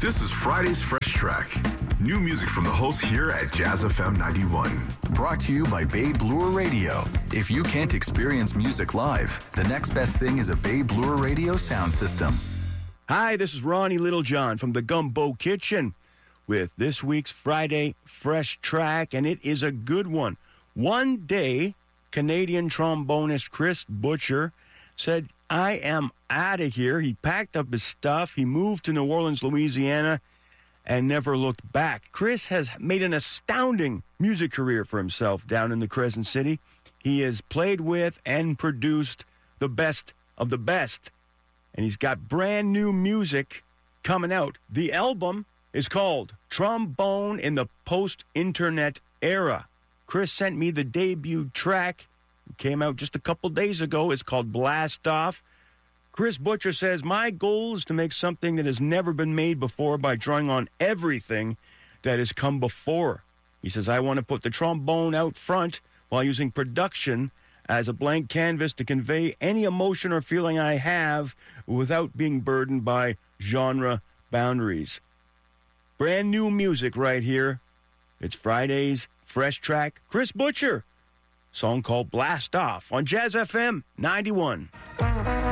This is Friday's Fresh Track. New music from the hosts here at Jazz FM 91. Brought to you by Babe Lure Radio. If you can't experience music live, the next best thing is a Babe Lure Radio sound system. Hi, this is Ronnie Littlejohn from the Gumbo Kitchen with this week's Friday Fresh Track, and it is a good one. One day, Canadian trombonist Chris Butcher said, I am out of here. He packed up his stuff. He moved to New Orleans, Louisiana, and never looked back. Chris has made an astounding music career for himself down in the Crescent City. He has played with and produced the best of the best, and he's got brand new music coming out. The album is called Trombone in the Post-Internet Era. Chris sent me the debut track. It came out just a couple days ago. It's called Blast Off. Chris Butcher says, my goal is to make something that has never been made before by drawing on everything that has come before. He says, I want to put the trombone out front while using production as a blank canvas to convey any emotion or feeling I have without being burdened by genre boundaries. Brand new music right here. It's Friday's Fresh Track. Chris Butcher. Song called Blast Off on Jazz FM 91.